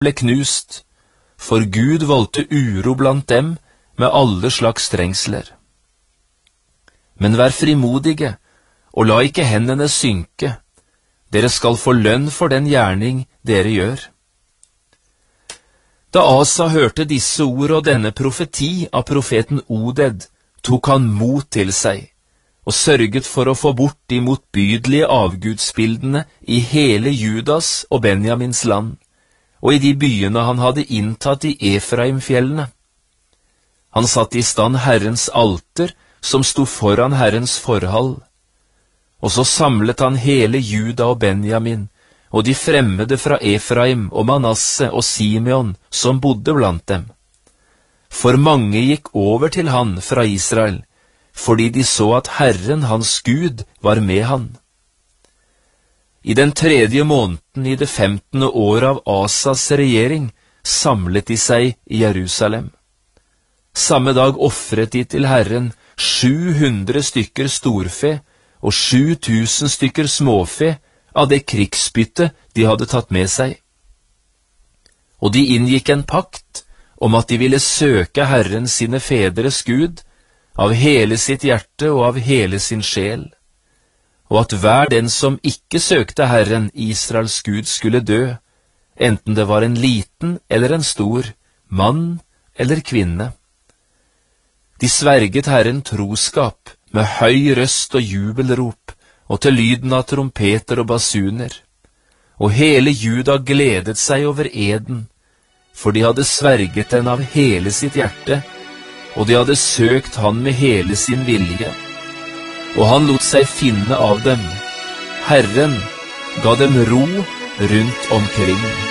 ble knust, for Gud voldte uro blant dem med alle slags trengsler. Men vær frimodige, og la ikke hendene synke, dere skal få lønn for den gjerning dere gjør. Da Asa hørte disse ord og denne profeti av profeten Oded, tok han mot til seg, og sørget for å få bort de motbydelige avgudsbildene i hele Judas og Benjamins land, og i de byene han hadde inntatt i Efraimfjellene. Han satte i stand Herrens alter, som sto foran Herrens forhall. Og så samlet han hele Juda og Benjamin, og de fremmede fra Efraim og Manasse og Simeon, som bodde blant dem. For mange gikk over til han fra Israel, fordi de så at Herren, hans Gud, var med han. I den 3. måneden i det 15. året av Asas regjering samlet de seg i Jerusalem. Samme dag offret de til Herren 700 stykker storfe og 7000 stykker småfe av det krigsbytte de hadde tatt med seg. Og de inngikk en pakt om at de ville søke Herren sine fedres Gud av hele sitt hjerte og av hele sin sjel, og at hver den som ikke søkte Herren, Israels Gud, skulle dø, enten det var en liten eller en stor, mann eller kvinne. De sverget Herren troskap med høy røst og jubelrop, og til lyden av trompeter og basuner. Og hele Juda gledet seg over eden, for de hadde sverget den av hele sitt hjerte, og de hadde søkt han med hele sin vilje. Og han lot seg finne av dem. Herren ga dem ro rundt omkring.